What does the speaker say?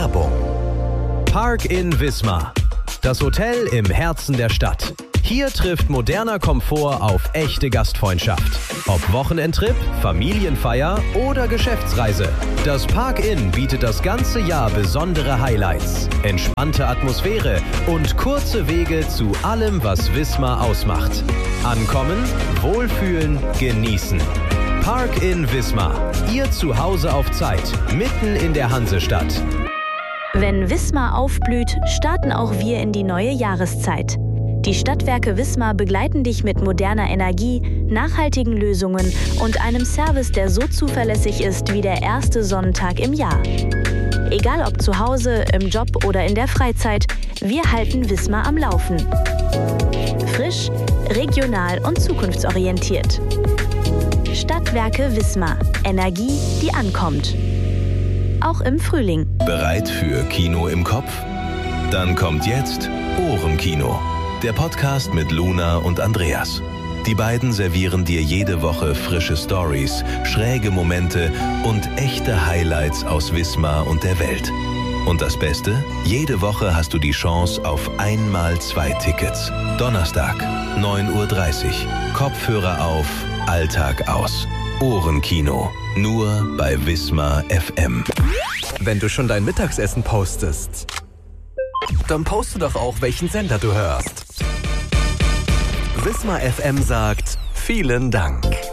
Werbung. Park in Wismar. Das Hotel im Herzen der Stadt. Hier trifft moderner Komfort auf echte Gastfreundschaft. Ob Wochenendtrip, Familienfeier oder Geschäftsreise. Das Park Inn bietet das ganze Jahr besondere Highlights, entspannte Atmosphäre und kurze Wege zu allem, was Wismar ausmacht. Ankommen, wohlfühlen, genießen. Park in Wismar. Ihr Zuhause auf Zeit, mitten in der Hansestadt. Wenn Wismar aufblüht, starten auch wir in die neue Jahreszeit. Die Stadtwerke Wismar begleiten dich mit moderner Energie, nachhaltigen Lösungen und einem Service, der so zuverlässig ist wie der erste Sonnentag im Jahr. Egal ob zu Hause, im Job oder in der Freizeit, wir halten Wismar am Laufen. Frisch, regional und zukunftsorientiert. Stadtwerke Wismar. Energie, die ankommt. Auch im Frühling. Bereit für Kino im Kopf? Dann kommt jetzt Ohrenkino. Der Podcast mit Luna und Andreas. Die beiden servieren dir jede Woche frische Stories, schräge Momente und echte Highlights aus Wismar und der Welt. Und das Beste? Jede Woche hast du die Chance auf 1x2 Tickets. Donnerstag, 9:30 Uhr. Kopfhörer auf, Alltag aus. Ohrenkino. Nur bei Wismar FM. Wenn du schon dein Mittagessen postest, dann poste doch auch, welchen Sender du hörst. Wismar FM sagt vielen Dank.